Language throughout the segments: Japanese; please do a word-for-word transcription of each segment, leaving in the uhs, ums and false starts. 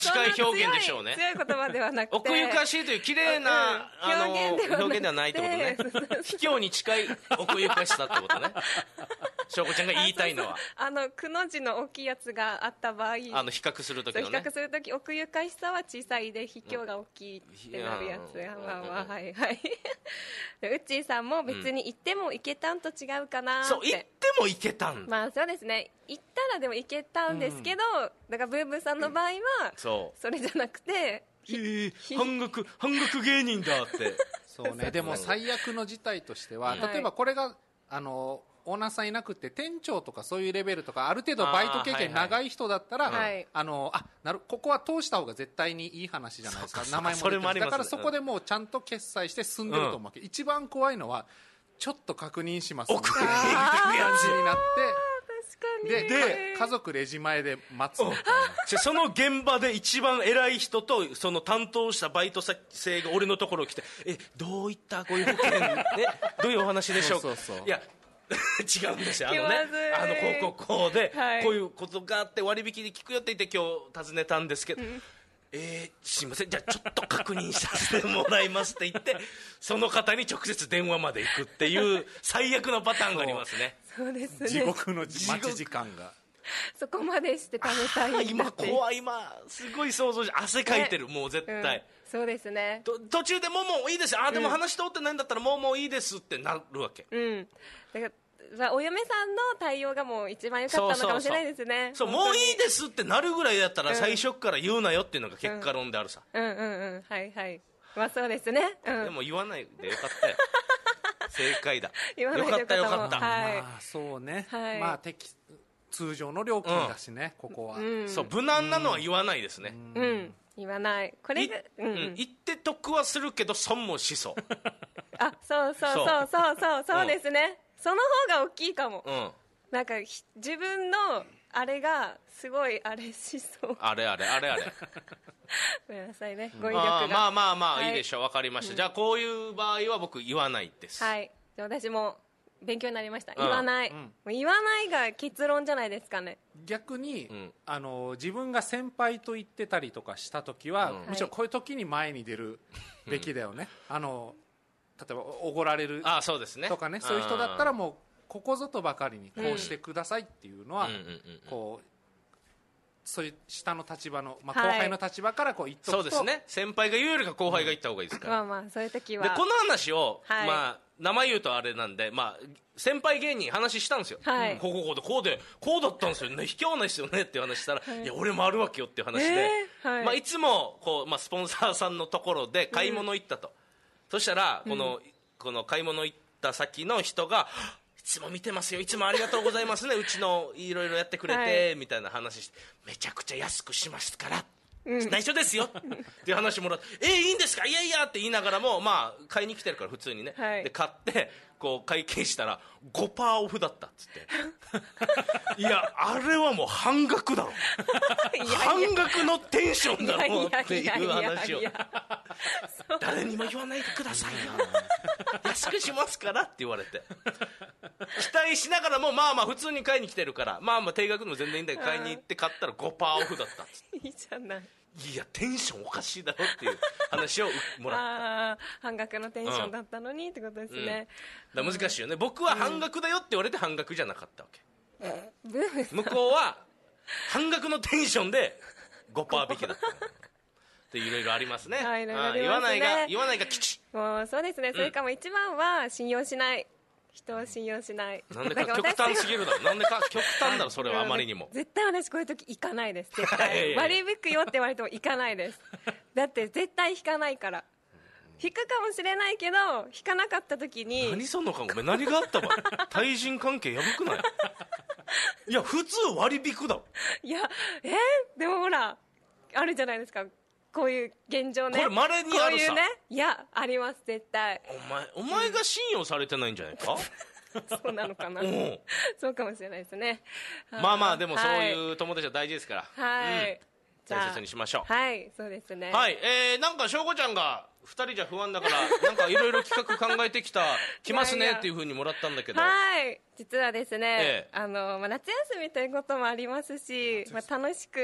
近い表現でしょうね。 強い、強い言葉ではなくて。 奥ゆかしいという綺麗な、うん、あの、表現では、表現ではないってことね。卑怯に近い奥ゆかしさってことね。翔子ちゃんが言いたいのは。 あの、くの字の大きいやつがあった場合。 あの、比較するときのね。 比較するとき、奥ゆかしさは小さいで、卑怯が大きいってなるやつ。うん、まあまあ、はいはい。うっちーさんも別に行っても行けたんと違うかなって。 そう、行っても行けたんまあそうですね。行ったらでも行けたんですけど、うん、だからブーブーさんの場合は、うん、そう。それじゃなくて、へえ、半額、半額芸人だって。 そうね。でも最悪の事態としては、例えばこれが、あの、オーナーさんいなくて店長とかそういうレベルとかある程度バイト経験長い人だったら あ,、はいはい、あのあなるここは通した方が絶対にいい話じゃないですか。名前も出てるし、だからそこでもうちゃんと決済して進んでると思うわけ、うん、一番怖いのはちょっと確認しますみたいな感じになってでで家族レジ前で待つみたいなその現場で一番偉い人とその担当したバイト生が俺のところに来てえどういったこういう保険、ね、どういうお話でしょうか。そうそうそういや違うんですよ。あのね、あの、こう、こう、こうで、はい、こういうことがあって割引で聞くよって言って今日訪ねたんですけど、うん、えー、すいません、じゃあちょっと確認させてもらいますって言って、その方に直接電話まで行くっていう最悪のパターンがありますね。 そうですね。 地獄の待ち時間が。 そこまでして食べたいんだって。 今怖い、今、すごい想像し、汗かいてる、もう絶対。うん、 そうですね。 途中でもうもういいですよ。あ、でも話通ってないんだったらもうもういいですってなるわけ。 うん。だからお嫁さんの対応がもう一番良かったのかもしれないですね。 そう、もういいですってなるぐらいだったら最初から言うなよっていうのが結果論であるさ。 うん、うん、うんうん、はいはい。まあそうですね。うん、 でも言わないでよかったよ。正解だ。 言わないでよかったよかった。 はい。まあそうね。はい、まあ適通常の料金だしね、うん、ここは、うん。 そう、無難なのは言わないですね。 うん。うん、言わない。これが、 うん、うん。言って得はするけど損もしそう。 あ、そうそうそうそうそうそうですね。うんその方が大きいかも、うん、なんか自分のあれがすごいあれしそうあれあれあれあれごめんなさいね、語彙力がまあまあまあ、はい、いいでしょう、分かりました、うん、じゃあこういう場合は僕言わないです。 はい、じゃあ私も勉強になりました、うん、言わない、うん、もう言わないが結論じゃないですかね。 逆に、うん、あの自分が先輩と言ってたりとかした時は、うん、むしろこういう時に前に出るべきだよね、うん、あの例えばおごられるとか ね, そうですねそういう人だったらもうここぞとばかりにこうしてくださいっていうのは、うん、こうそういう下の立場の、まあ、後輩の立場からこう言っとくと、 はい、そうですね、先輩が言うよりか後輩が言った方がいいですから、 うん、まあまあそういう時はでこの話を、はい、まあ名前言うとあれなんで、まあ、先輩芸人話したんですよ、はい、こうこうこうでこうでこうだったんですよね、卑怯なですよねっていう話したら、はい、いや俺もあるわけよっていう話で、えーはいまあ、いつもこう、まあ、スポンサーさんのところで買い物行ったと、うん、そしたらこの、うん、この買い物行った先の人がいつも見てますよ、いつもありがとうございますねうちのいろいろやってくれて、はい、みたいな話してめちゃくちゃ安くしますからうん、内緒ですよっていう話もらってえー、いいんですかいやいやって言いながらもまあ買いに来てるから普通にね、はい、で買ってこう会計したら ごパーセント オフだったっつっていやあれはもう半額だろいやいや半額のテンションだろっていう話を誰にも言わないでくださいよ安くしますからって言われて期待しながらもまあまあ普通に買いに来てるからまあまあ定額でも全然いいんだけど買いに行って買ったら ごパーセント オフだったっつっていいじゃないいやテンションおかしいだろっていう話をもらったあ半額のテンションだったのに、うん、ってことですね、 うん、だ難しいよね。僕は半額だよって言われて半額じゃなかったわけ、 うん、 向こうは半額のテンションで ごパーセント 引きだったっていろいろありますね、はい、いろいろありますね。言わないが言わないが吉もうそうですね、うん、それかも一番は信用しない人を信用しない。 なんでか極端すぎるだろ。なんでか極端だろそれはあまりにも。 絶対私こういう時行かないです。絶対割引くよって言われても行かないです。だって絶対引かないから。引くかもしれないけど引かなかった時に。 何そんのかごめん何があったわ。対人関係やばくない。いや普通割引だろ。 いやえー、でもほらあるじゃないですか。こういう現状ね。 これ稀にあるさ。こういうね。 いや、あります、絶対。 お前、お前が信用されてないんじゃないかそうなのかな。うん、そうかもしれないですね。 まあまあ、でもそういう友達は大事ですから。 はい。うん、 大切にしましょう。 はい、そうですね。 はい。えー、なんか、翔子ちゃんが、二人じゃ不安だから、なんかいろいろ企画考えてきた、来ますねっていう風にもらったんだけど。 はい。実はですね、ええ、あの、まあ、夏休みということもありますし、まあ、楽しく、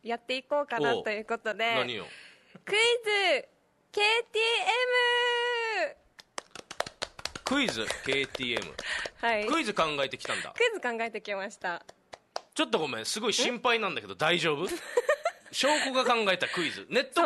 やっていこうかなということで、 何よ。 クイズ ケーティーエム。 クイズ ケーティーエム、はい、クイズ考えてきたんだ。 クイズ考えてきました。 ちょっとごめん、すごい心配なんだけど大丈夫？証拠が考えたクイズ、ネット